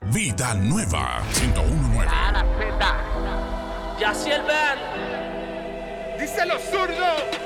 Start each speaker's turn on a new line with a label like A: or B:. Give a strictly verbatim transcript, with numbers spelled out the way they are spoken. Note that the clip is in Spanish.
A: Vida Nueva ciento uno punto nueve.
B: A la Z. Yaciel Band.
C: ¡Díselo, zurdo!